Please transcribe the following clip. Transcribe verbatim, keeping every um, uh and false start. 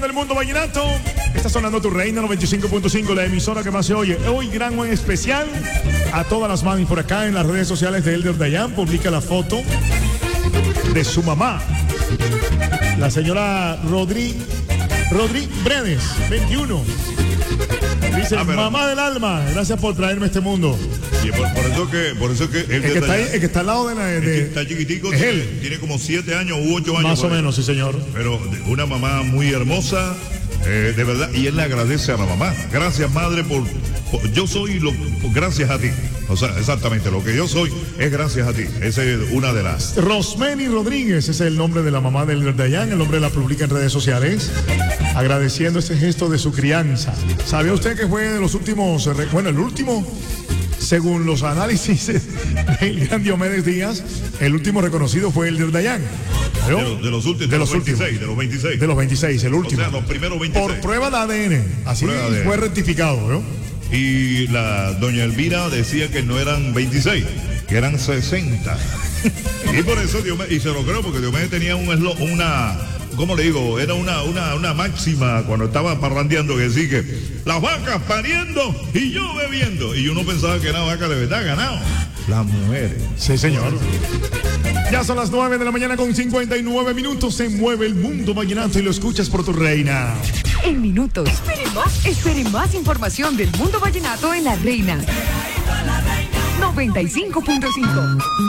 Del mundo vallenato, está sonando Tu Reina noventa y cinco punto cinco, la emisora que más se oye. Hoy gran en especial a todas las mamis por acá en las redes sociales de Elder Dayan. Publica la foto de su mamá, la señora Rodri Rodri Brenes, veintiuno. Dice, ah, pero, mamá del alma, gracias por traerme a este mundo. Y por, por eso que, por eso que el, el, que está ahí, el que está al lado de la. De, el que está chiquitico, es tiene, él. tiene como siete años u ocho años. Más o menos, sí, señor. Pero una mamá muy hermosa, eh, de verdad, y él le agradece a la mamá. Gracias, madre, por, por yo soy lo, por, gracias a ti. O sea, exactamente, lo que yo soy es gracias a ti. Esa es una de las. Rosmeni Rodríguez, ese es el nombre de la mamá del Dayan, el nombre la publica en redes sociales, agradeciendo ese gesto de su crianza. ¿Sabía usted que fue de los últimos, bueno, el último, según los análisis del gran Diomedes Díaz, el último reconocido fue el del Dayan? De, lo, de los últimos, de, de los, los veintiséis, últimos, de los veintiséis. De los veintiséis, el último. O sea, los primeros veintiséis. Por prueba de A D N, así fue A D N. Rectificado, ¿no? Y la doña Elvira decía que no eran veintiséis, que eran sesenta. Y por eso Diomedes, y se lo creo, porque Diomedes tenía un una, ¿cómo le digo? Era una, una, una máxima cuando estaba parrandeando, que sí que las vacas pariendo y yo bebiendo. Y uno pensaba que era vaca de verdad ganado. Las mujeres. Sí, señor. Ya son las nueve de la mañana con cincuenta y nueve minutos. Se mueve el mundo vallenato y lo escuchas por Tu Reina. En minutos. Esperen más, esperen más información del mundo vallenato en La Reina. noventa y cinco punto cinco.